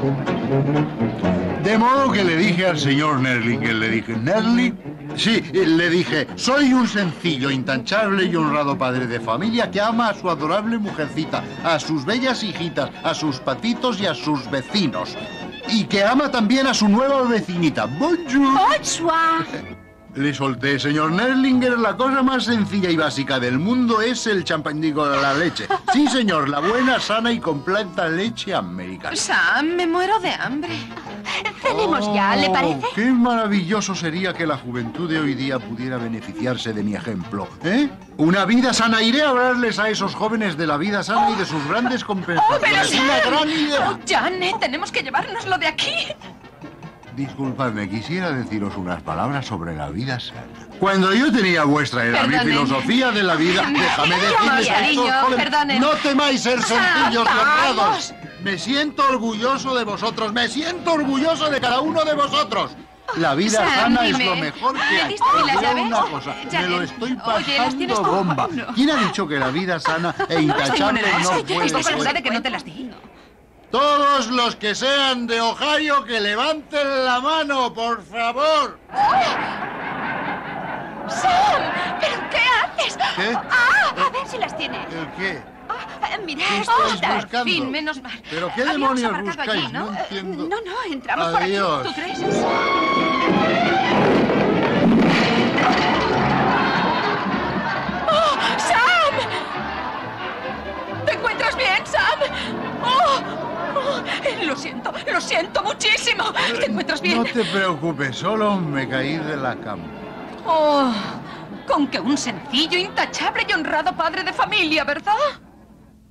De modo que le dije al señor Nerling, Nerling, sí, le dije, soy un sencillo, intachable y honrado padre de familia que ama a su adorable mujercita, a sus bellas hijitas, a sus patitos y a sus vecinos. Y que ama también a su nueva vecinita. Bonjour. Bonsoir. Le solté, señor Nerlinger, la cosa más sencilla y básica del mundo es el champán, digo, la leche. Sí, señor, la buena, sana y completa leche americana. Sam, me muero de hambre. Cenemos ya, ¿le parece? Qué maravilloso sería que la juventud de hoy día pudiera beneficiarse de mi ejemplo, ¿eh? Una vida sana. Iré a hablarles a esos jóvenes de la vida sana y de sus grandes compensaciones. Pero Es una gran idea. Oh, Janet, tenemos que llevárnoslo de aquí. Disculpadme, quisiera deciros unas palabras sobre la vida sana. Cuando yo tenía vuestra edad, mi Perdonen. filosofía de la vida, déjame decirles a cariño, estos jóvenes, perdonen. no temáis ser sencillos y honrados. Vamos. Me siento orgulloso de vosotros, me siento orgulloso de cada uno de vosotros. La vida Sam, sana es dime, lo mejor que ¿me hay. diste Os las digo llaves? una cosa, me Janet, lo estoy oye, ¿las tienes pasando tú? bomba. No. ¿Quién ha dicho que la vida sana e Estoy muy intachable nerviosa. no Estoy puede segura ser? de que no te las di. Todos los que sean de Ohio, que levanten la mano, por favor. ¡Sam! ¿Pero qué haces? ¿Qué? A ver si las tiene. ¿El qué? Mira, ¿Qué esto estáis está... buscando? Fin, menos mal. ¿Pero qué Habíamos demonios aparcado buscáis? allí, ¿no? No entiendo. No, entramos Adiós. por aquí. ¿Tú crees? ¡Oh, Sam! ¿Te encuentras bien, Sam? Lo siento muchísimo. ¿Te encuentras bien? No te preocupes, solo me caí de la cama. Oh, con que un sencillo, intachable y honrado padre de familia, ¿verdad?